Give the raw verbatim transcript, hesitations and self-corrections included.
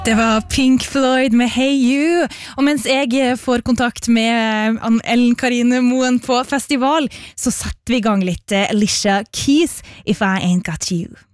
Det var Pink Floyd med Hey You, og mens jeg får kontakt med Ellen Karine Moen på festival, så satte vi i gang litt Alicia Keys, If I Ain't Got You.